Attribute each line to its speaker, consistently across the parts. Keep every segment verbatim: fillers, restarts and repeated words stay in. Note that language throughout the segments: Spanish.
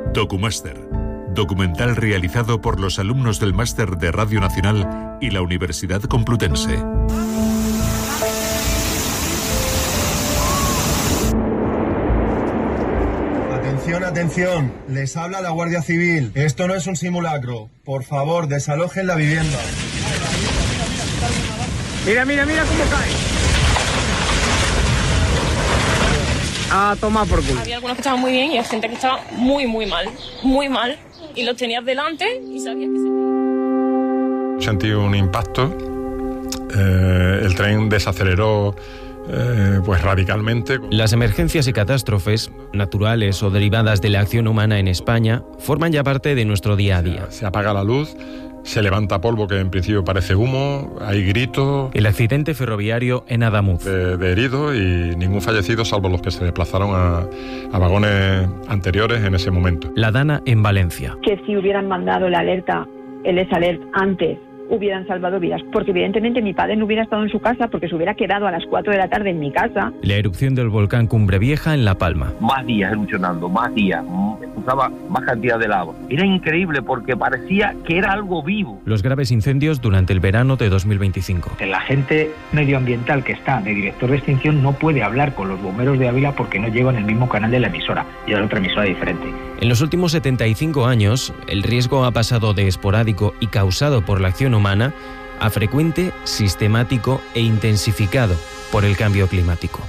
Speaker 1: Documáster, documental realizado por los alumnos del Máster de Radio Nacional y la Universidad Complutense.
Speaker 2: Atención, atención, les habla la Guardia Civil. Esto no es un simulacro. Por favor, desalojen la vivienda.
Speaker 3: Mira, mira, mira cómo cae. A tomar por culo.
Speaker 4: Había algunos que estaban muy bien y hay gente que estaba muy, muy mal. Muy mal. Y los tenías delante y sabías que se...
Speaker 5: Sentí un impacto. Eh, el tren desaceleró eh, pues radicalmente.
Speaker 6: Las emergencias y catástrofes, naturales o derivadas de la acción humana en España, forman ya parte de nuestro día a día.
Speaker 5: Se apaga la luz, se levanta polvo que en principio parece humo, hay gritos.
Speaker 6: El accidente ferroviario en Adamuz.
Speaker 5: De, de heridos y ningún fallecido, salvo los que se desplazaron a, a vagones anteriores en ese momento.
Speaker 6: La Dana en Valencia.
Speaker 7: Que si hubieran mandado la alerta, el S-Alert antes, hubieran salvado vidas, porque evidentemente mi padre no hubiera estado en su casa porque se hubiera quedado a las cuatro de la tarde en mi casa.
Speaker 6: La erupción del volcán Cumbre Vieja en La Palma.
Speaker 8: Más días erupcionando, más días, usaba más cantidad de lava. Era increíble porque parecía que era algo vivo.
Speaker 6: Los graves incendios durante el verano de dos mil veinticinco.
Speaker 9: El agente medioambiental que está de director de extinción no puede hablar con los bomberos de Ávila porque no llevan el mismo canal de la emisora, y es otra emisora diferente.
Speaker 6: En los últimos setenta y cinco años, el riesgo ha pasado de esporádico y causado por la acción humana a frecuente, sistemático e intensificado por el cambio climático.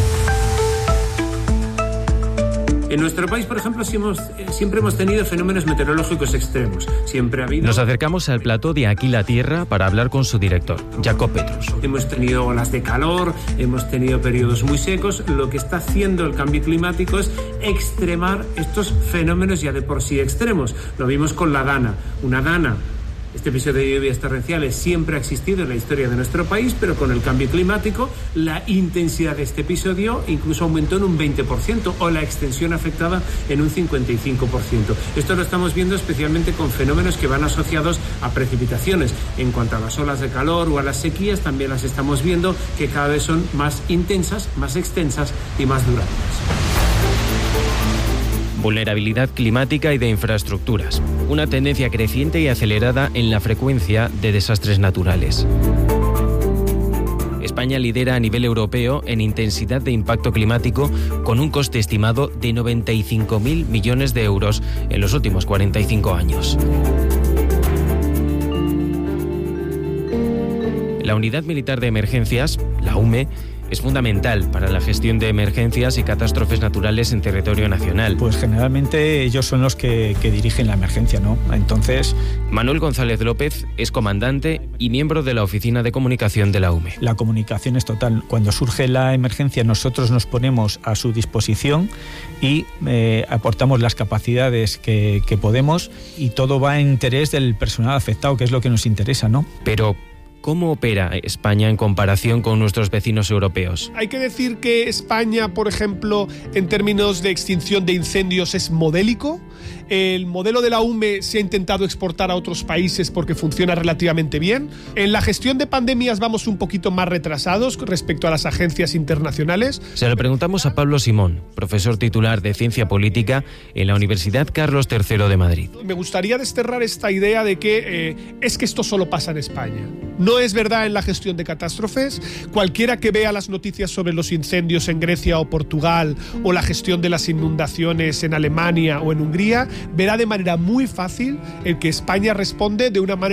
Speaker 10: En nuestro país, por ejemplo, siempre hemos tenido fenómenos meteorológicos extremos. Siempre ha habido...
Speaker 6: Nos acercamos al plató de Aquí la Tierra para hablar con su director, Jacob Petrus.
Speaker 10: Hemos tenido olas de calor, hemos tenido periodos muy secos. Lo que está haciendo el cambio climático es extremar estos fenómenos ya de por sí extremos. Lo vimos con la Dana. Una Dana... Este episodio de lluvias torrenciales siempre ha existido en la historia de nuestro país, pero con el cambio climático la intensidad de este episodio incluso aumentó en un veinte por ciento o la extensión afectada en un cincuenta y cinco por ciento. Esto lo estamos viendo especialmente con fenómenos que van asociados a precipitaciones. En cuanto a las olas de calor o a las sequías, también las estamos viendo que cada vez son más intensas, más extensas y más duraderas.
Speaker 6: Vulnerabilidad climática y de infraestructuras. Una tendencia creciente y acelerada en la frecuencia de desastres naturales. España lidera a nivel europeo en intensidad de impacto climático con un coste estimado de noventa y cinco mil millones de euros en los últimos cuarenta y cinco años. La Unidad Militar de Emergencias, la U M E, es fundamental para la gestión de emergencias y catástrofes naturales en territorio nacional.
Speaker 11: Pues generalmente ellos son los que, que dirigen la emergencia, ¿no? Entonces...
Speaker 6: Manuel González López es comandante y miembro de la Oficina de Comunicación de la U M E.
Speaker 11: La comunicación es total. Cuando surge la emergencia, nosotros nos ponemos a su disposición y eh, aportamos las capacidades que, que podemos, y todo va en interés del personal afectado, que es lo que nos interesa, ¿no?
Speaker 6: Pero... ¿cómo opera España en comparación con nuestros vecinos europeos?
Speaker 12: Hay que decir que España, por ejemplo, en términos de extinción de incendios es modélico. El modelo de la U M E se ha intentado exportar a otros países porque funciona relativamente bien. En la gestión de pandemias vamos un poquito más retrasados respecto a las agencias internacionales.
Speaker 6: Se lo preguntamos a Pablo Simón, profesor titular de Ciencia Política en la Universidad Carlos tercero de Madrid.
Speaker 12: Me gustaría desterrar esta idea de que eh, es que esto solo pasa en España. No es verdad en la gestión de catástrofes. Cualquiera que vea las noticias sobre los incendios en Grecia o Portugal o la gestión de las inundaciones en Alemania o en Hungría, verá de manera muy fácil el que España responde de una manera